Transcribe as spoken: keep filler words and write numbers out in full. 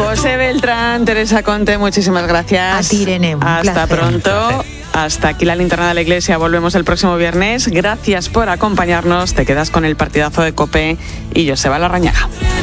José Beltrán, Teresa Conte, muchísimas gracias. A ti, Irene. Un Hasta placer. pronto. Hasta aquí la linterna de la iglesia. Volvemos el próximo viernes. Gracias por acompañarnos. Te quedas con el partidazo de COPE y Joseba Larrañaga.